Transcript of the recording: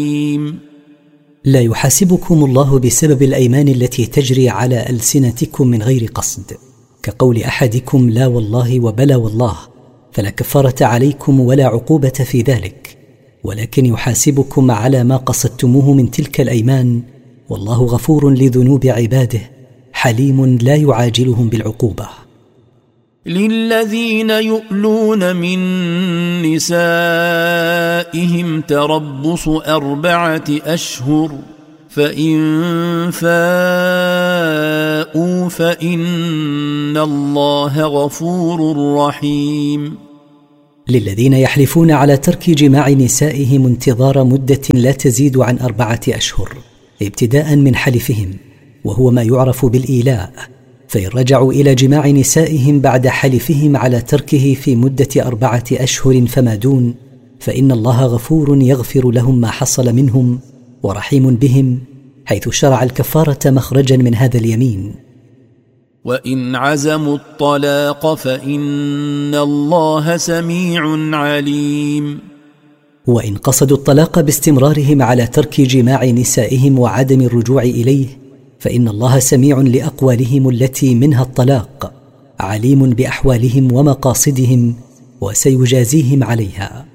لا يحاسبكم الله بسبب الأيمان التي تجري على ألسنتكم من غير قصد، كقول أحدكم لا والله وبلا والله، فلا كفارة عليكم ولا عقوبة في ذلك، ولكن يحاسبكم على ما قصدتموه من تلك الأيمان، والله غفور لذنوب عباده حليم لا يعاجلهم بالعقوبة. للذين يؤلون من نسائهم تربص 4 أشهر، فإن فاءوا فإن الله غفور رحيم. للذين يحلفون على ترك جماع نسائهم انتظار مدة لا تزيد عن 4 أشهر ابتداء من حلفهم، وهو ما يعرف بالإيلاء، فإن رجعوا إلى جماع نسائهم بعد حلفهم على تركه في مدة 4 أشهر فما دون، فإن الله غفور يغفر لهم ما حصل منهم ورحيم بهم، حيث شرع الكفارة مخرجا من هذا اليمين. وإن عزموا الطلاق فإن الله سميع عليم. وإن قصدوا الطلاق باستمرارهم على ترك جماع نسائهم وعدم الرجوع إليه، فإن الله سميع لأقوالهم التي منها الطلاق، عليم بأحوالهم ومقاصدهم، وسيجازيهم عليها.